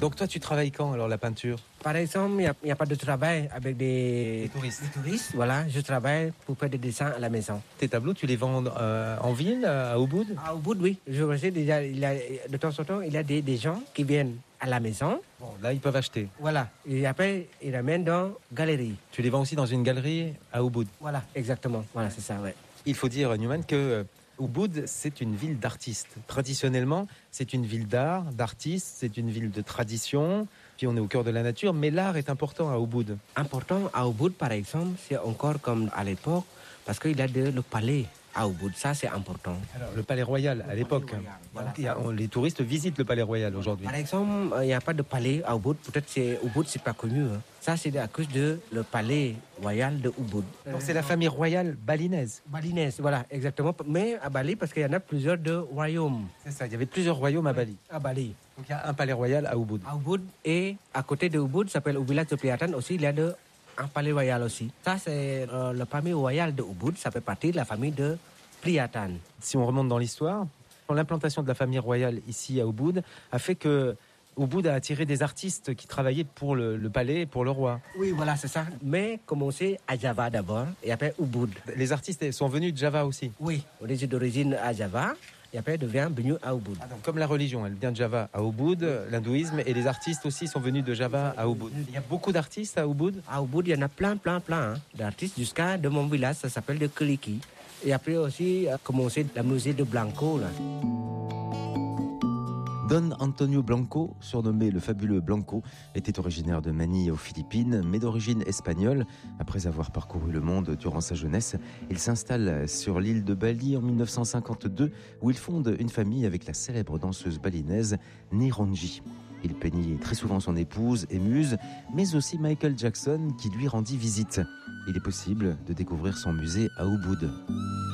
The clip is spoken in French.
Donc toi, tu travailles quand alors la peinture? Par exemple, il n'y a pas de travail avec des touristes. Voilà, je travaille pour faire des dessins à la maison. Tes tableaux, tu les vends en ville, à Ubud? À Ubud, oui. Je sais déjà, de temps en temps, il y a des gens qui viennent à la maison. Bon, là, ils peuvent acheter. Voilà. Et après, ils ramènent dans la galerie. Tu les vends aussi dans une galerie à Ubud? Voilà, exactement. Voilà, c'est ça, ouais. Il faut dire, Newman, que Ubud, c'est une ville d'artistes. Traditionnellement, c'est une ville d'art, d'artistes, c'est une ville de tradition. Puis on est au cœur de la nature, mais l'art est important à Ubud. Important à Ubud, par exemple, c'est encore comme à l'époque, parce qu'il y a le palais à Ubud. Ça, c'est important. Alors, le palais royal à l'époque. Voilà. Les touristes visitent le palais royal aujourd'hui. Par exemple, il n'y a pas de palais à Ubud. Peut-être que Ubud, c'est pas connu. Hein. Ça, c'est à cause de le palais royal de Ubud. Donc c'est la famille royale balinaise. Balinaise, voilà, exactement. Mais à Bali, parce qu'il y en a plusieurs de royaumes. C'est ça, il y avait plusieurs royaumes à Bali. À Bali. Donc il y a un palais royal à Ubud. À Ubud, et à côté de Ubud, ça s'appelle au village de Priatan aussi, il y a un palais royal aussi. Ça, c'est le famille royale de Ubud, ça fait partie de la famille de Priatan. Si on remonte dans l'histoire, l'implantation de la famille royale ici à Ubud a fait que Ubud a attiré des artistes qui travaillaient pour le palais et pour le roi. Oui, voilà, c'est ça. Mais commencé à Java d'abord, et après Ubud. Les artistes sont venus de Java aussi? Oui, d'origine à Java, et après devient venu à Ubud. Donc, comme la religion, elle vient de Java à Ubud, l'hindouisme, et les artistes aussi sont venus de Java à Ubud. Il y a beaucoup d'artistes à Ubud? À Ubud, il y en a plein d'artistes, jusqu'à de mon village, ça s'appelle de Keliki. Et après aussi, a commencé la musée de Blanco, là. Don Antonio Blanco, surnommé le fabuleux Blanco, était originaire de Manille aux Philippines, mais d'origine espagnole. Après avoir parcouru le monde durant sa jeunesse, il s'installe sur l'île de Bali en 1952, où il fonde une famille avec la célèbre danseuse balinaise Nironji. Il peignit très souvent son épouse et muse, mais aussi Michael Jackson qui lui rendit visite. Il est possible de découvrir son musée à Ubud.